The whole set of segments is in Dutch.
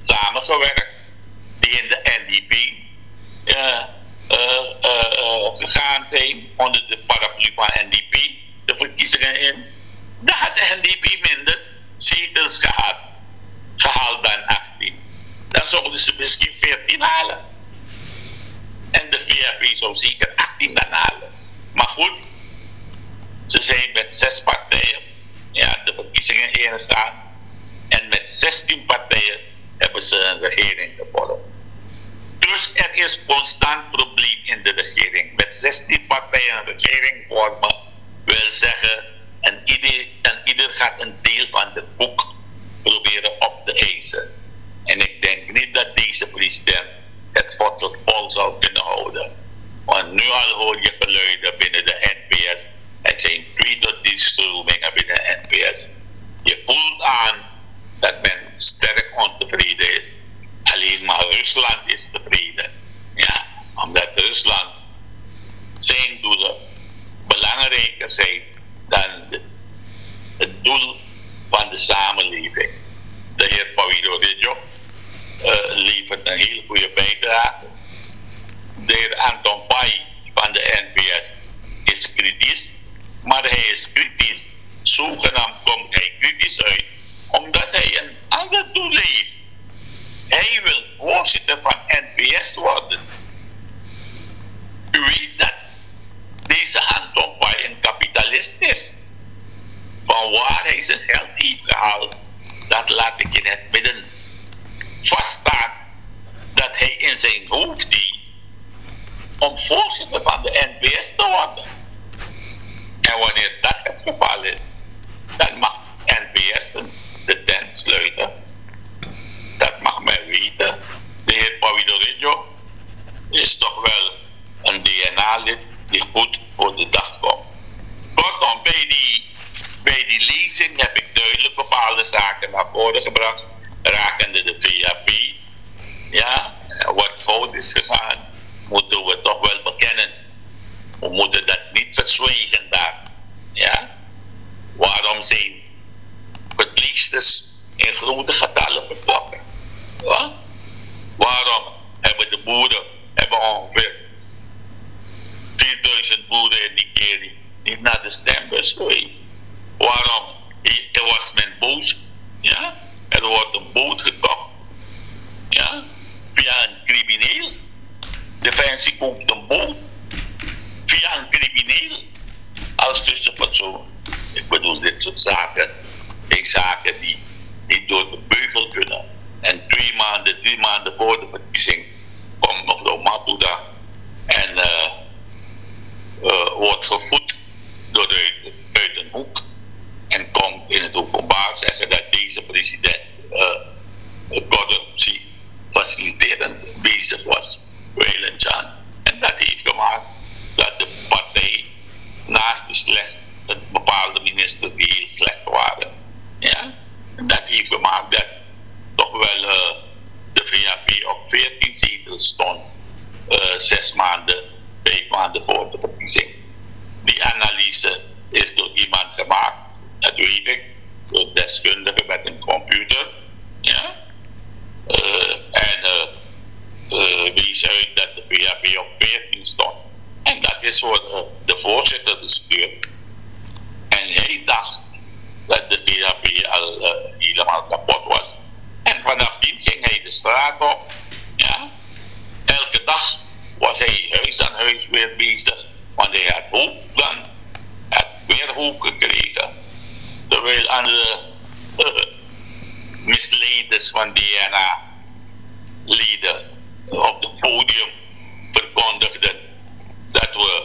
samengewerkt, die in de NDP gegaan zijn onder de paraplu van NDP, de verkiezingen in, dan had de NDP minder zetels gehaald dan 18. Dan zouden ze misschien 14 halen. En de VRP zou zeker 18 dan halen. Maar goed, ze zijn met 6 partijen de verkiezingen ingegaan. En met 16 partijen hebben ze een regering gevormd. Dus er is constant probleem in de regering. Met 16 partijen een regering vormen wil zeggen, en ieder gaat een deel van het boek proberen op te eisen. En ik denk niet dat deze president het vol zou kunnen houden. Want nu al hoor je geluiden binnen de NPS. Er zijn 2 tot 3 stromingen binnen de NPS. Je voelt aan dat men sterk ontevreden is. Alleen maar Rusland is tevreden. Ja, omdat Rusland zijn doelen belangrijker zijn dan het doel van de samenleving. De heer Paulo Riggio levert een heel goede bijdrage. De heer Anton Pai van de NPS is kritisch, maar hij is kritisch. Zogenaamd komt hij kritisch uit, omdat hij een ander doel heeft. Hij wil voorzitter van NPS worden. U weet dat deze Anton Pai een kapitalist is. Van waar hij zijn geld heeft gehaald, dat laat ik in het midden. Vaststaat dat hij in zijn hoofd heeft om voorzitter van de NPS te worden. En wanneer dat het geval is, dan mag NPS de tent sluiten. Dat mag men weten. De heer Paulo Riggio is toch wel een DNA-lid die goed voor de dag komt. Kortom, bij die lezing heb ik duidelijk bepaalde zaken naar voren gebracht rakende de VHP. Ja, wat fout is gegaan, moeten we toch wel bekennen. We moeten dat niet verzwijgen daar. Ja? Waarom zijn verpleegsters in grote getallen vertrokken? Ja? Waarom hebben de boeren, ongeveer 4000 boeren in Nigeria niet naar de stembus geweest? Waarom was men boos? Ja? Er wordt een boot gekocht. Ja? Via een crimineel. Defensie koopt een boot. Via een crimineel. Als tussenpersoon. Ik bedoel, dit soort zaken. Die zaken die niet door de beugel kunnen. En 2 maanden, 3 maanden voor de verkiezing komt mevrouw Matuda en wordt gevoed uit een hoek. En komt in het openbaar zeggen dat deze president corruptie faciliterend bezig was. En dat heeft gemaakt dat de partij naast de bepaalde ministers die heel slecht waren. Ja? En dat heeft gemaakt dat toch wel de VHP op 14 zetels stond. 5 maanden voor de verkiezing. Die analyse is door iemand gemaakt, dat weet ik, door deskundigen met een computer. Ja? Wees uit dat de VHP op 14 stond. En dat is voor de voorzitter gestuurd. En hij dacht dat de VHP al helemaal kapot was. En vanaf die ging hij de straat op. Ja? Elke dag was hij huis aan huis weer bezig. Want hij had hoop dan. Hij had weer hoop gekregen. Terwijl aan de misleiders van DNA-leden op het podium verkondigden dat we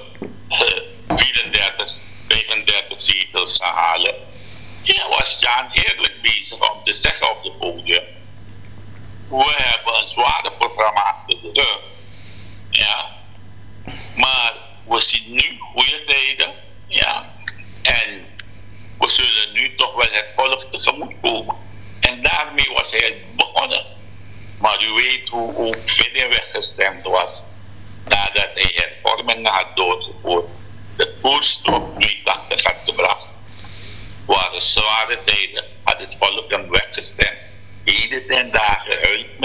35 zetels gaan halen. Ja, was Jan eerlijk bezig om te zeggen op het podium: we hebben een zware programma achter de rug. Ja. Maar we zien nu goede tijden. Ja. En we zullen nu toch wel het volk tegemoet komen. En daarmee was hij begonnen. Maar u weet hoe verder weggestemd was nadat hij hervormingen had doorgevoerd. De koers op 82 had gebracht. Waren zware tijden, had het volk hem weggestemd. Heden ten dagen uit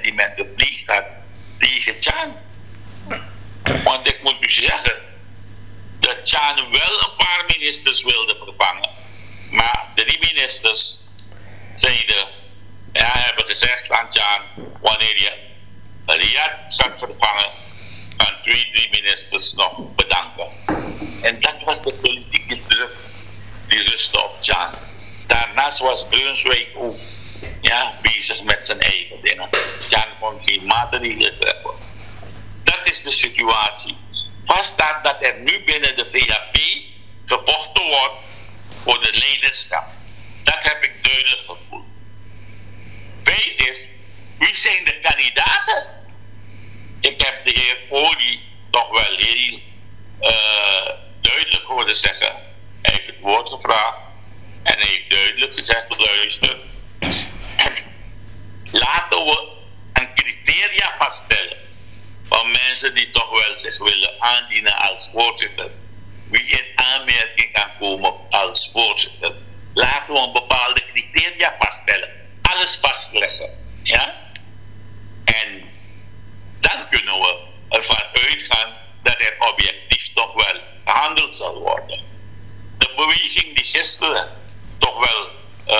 die men gepleegd had tegen Chan. Want ik moet u zeggen dat Chan wel een paar ministers wilde vervangen. Maar 3 ministers hebben gezegd aan Chan, wanneer je Riyadh gaat vervangen, kan 2-3 ministers nog bedanken. En dat was de politieke druk die rustte op Chan. Daarnaast was Brunswijk ook bezig met zijn eigen dingen. Chan kon geen maatregelen treffen. Dat is de situatie. Vaststaat dat er nu binnen de VHP gevochten wordt voor de leiderschap. Dat heb ik duidelijk gevoeld. Feit is, wie zijn de kandidaten? Ik heb de heer Olie toch wel heel duidelijk horen zeggen. Hij heeft het woord gevraagd en hij heeft duidelijk gezegd, luister, laten we een criteria vaststellen van mensen die toch wel zich willen aandienen als voorzitter. Wie in aanmerking kan komen als voorzitter. Laten we een bepaalde criteria vaststellen. Alles vastleggen. Ja? En dan kunnen we ervan uitgaan dat er objectief toch wel gehandeld zal worden. De beweging die gisteren toch wel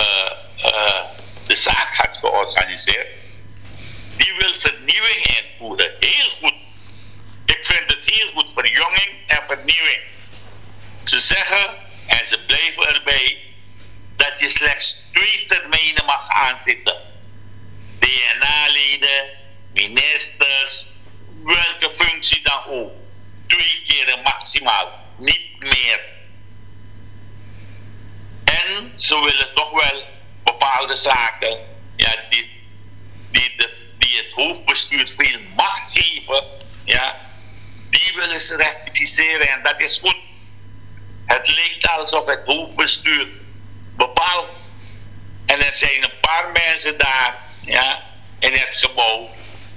de zaak had georganiseerd, die wil vernieuwing invoeren. Heel goed. Ik vind het heel goed, verjonging en vernieuwing. Ze zeggen, en ze blijven erbij, dat je slechts 2 termijnen mag aanzitten. DNA-leden, ministers, welke functie dan ook. 2 keren maximaal, niet meer. En ze willen toch wel bepaalde zaken die het hoofdbestuur veel macht geven, die willen ze rectificeren en dat is goed. Het lijkt alsof het hoofdbestuur bepaalt en er zijn een paar mensen daar in het gebouw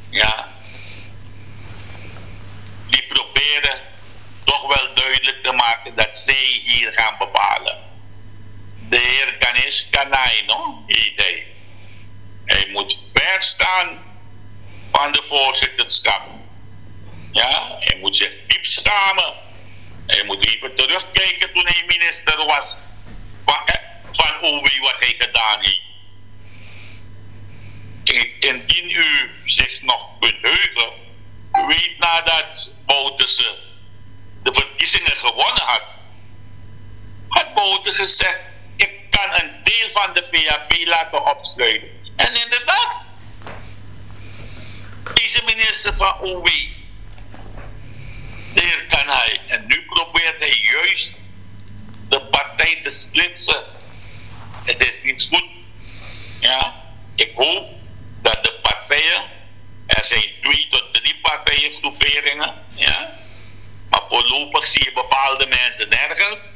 die proberen toch wel duidelijk te maken dat zij hier gaan bepalen. De heer Ganesh Kanai, heet hij. Hij moet ver staan van de voorzitterschap. Hij moet zich diep schamen. Hij moet even terugkijken toen hij minister was van OW wat hij gedaan heeft. Indien u zich nog kunt heugen, u weet nadat Bouterse de verkiezingen gewonnen had Bouter gezegd, ik kan een deel van de VHP laten opsluiten. En inderdaad, deze minister van OW, de heer Kanai, en nu probeert hij juist de partij te splitsen. Het is niet goed. Ik hoop dat de partijen, er zijn 2 tot 3 partijengroeperingen, maar voorlopig zie je bepaalde mensen nergens.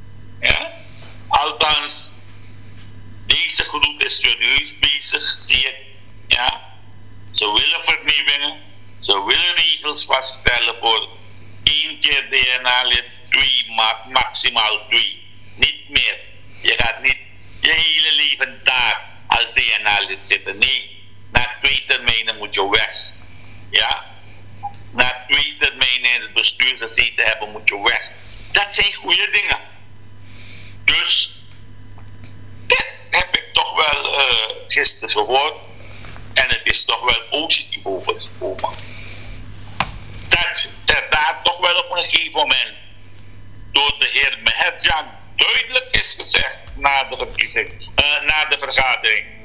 Althans, deze groep is serieus bezig, zie ik. Ze willen vernieuwingen, ze willen regels vaststellen voor 1 keer DNA-lid, 2, maximaal 2. Niet meer. Je gaat niet je hele leven daar als DNA-lid zitten. Nee, na 2 termijnen moet je weg. Na 2 termijnen in het bestuur gezeten hebben, moet je weg. Dat zijn goede dingen. Dus, dit heb ik toch wel gisteren gehoord. En het is toch wel positief overgekomen. Dat er daar toch wel op een gegeven moment door de heer Meherjan duidelijk is gezegd na de vergadering.